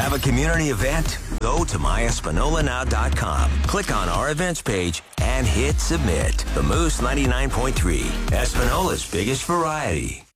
Have a community event? Go to myespanolanow.com. Click on our events page and hit submit. The Moose 99.3, Espanola's biggest variety.